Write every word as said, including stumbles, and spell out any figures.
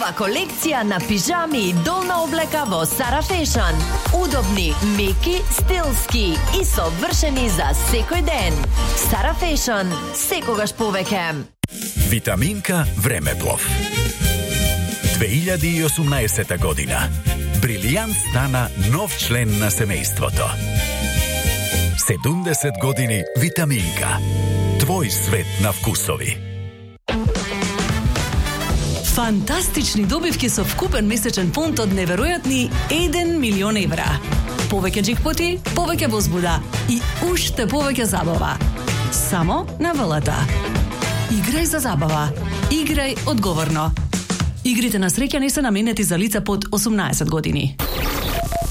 Нова колекција на пижами и долна облека во Sara Fashion. Удобни, меки, стилски и совршени за секој ден. Sara Fashion, секогаш повеќе. Витаминка Времеплов. две илјади и осумнаесета година. Брилијант стана нов член на семејството. седумдесет години Витаминка. Твој свет на вкусови. Фантастични добивки со вкупен месечен фонд од неверојатни еден милион евра. Повеќе джекпоти, повеќе возбуда и уште повеќе забава. Само на ВЛТ. Играј за забава. Играј одговорно. Игрите на среќа не се наменети за лица под осумнаесет години.